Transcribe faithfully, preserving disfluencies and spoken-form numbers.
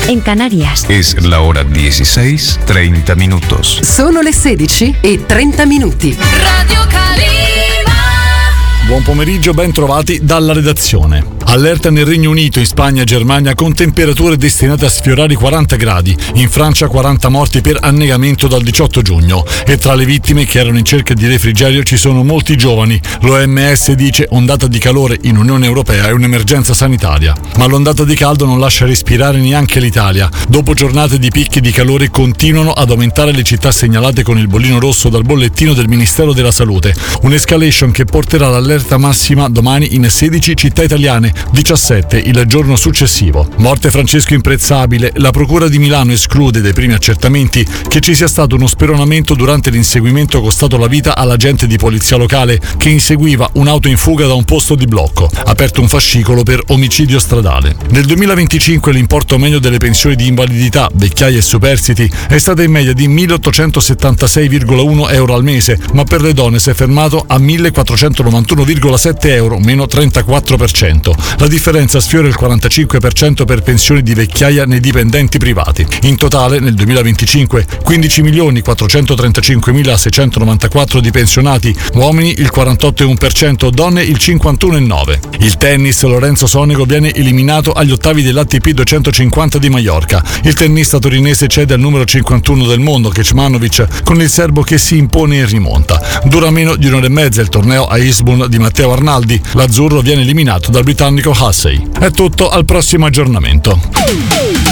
en Canarias. Es la hora dieciséis, treinta minutos. Sono le sedici e trenta minuti. Radio Calima. Buon pomeriggio, ben trovati dalla redazione. Allerta nel Regno Unito, in Spagna e Germania con temperature destinate a sfiorare i quaranta gradi. In Francia quaranta morti per annegamento dal diciotto giugno. E tra le vittime che erano in cerca di refrigerio ci sono molti giovani. L'O M S dice ondata di calore in Unione Europea è un'emergenza sanitaria. Ma l'ondata di caldo non lascia respirare neanche l'Italia. Dopo giornate di picchi di calore continuano ad aumentare le città segnalate con il bollino rosso dal bollettino del Ministero della Salute. Un'escalation che porterà l'allerta massima domani in sedici città italiane, diciassette il giorno successivo. Morte Francesco Imprezzabile. La Procura di Milano esclude dai primi accertamenti che ci sia stato uno speronamento durante l'inseguimento costato la vita all'agente di polizia locale che inseguiva un'auto in fuga da un posto di blocco. Aperto un fascicolo per omicidio stradale. Nel duemilaventicinque l'importo medio delle pensioni di invalidità, vecchiaia e superstiti è stata in media di milleottocentosettantasei virgola uno euro al mese, ma per le donne si è fermato a millequattrocentonovantuno virgola sette euro, meno trentaquattro per cento. La differenza sfiora il quarantacinque per cento per pensioni di vecchiaia nei dipendenti privati. In totale, nel duemilaventicinque, quindici milioni quattrocentotrentacinquemilaseicentonovantaquattro di pensionati, uomini il quarantotto virgola uno per cento, donne il cinquantuno virgola nove per cento. Il tennis, Lorenzo Sonego viene eliminato agli ottavi dell'A T P duecentocinquanta di Maiorca. Il tennista torinese cede al numero cinquantuno del mondo, Kecmanovic, con il serbo che si impone in rimonta. Dura meno di un'ora e mezza il torneo a Eastbourne di Matteo Arnaldi. L'azzurro viene eliminato dal britannico Hussey. È tutto, al prossimo aggiornamento.